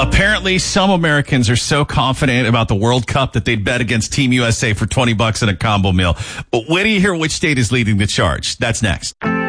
Apparently, some Americans are so confident about the World Cup that they'd bet against Team USA for $20 and a combo meal. But wait till you hear which state is leading the charge. That's next.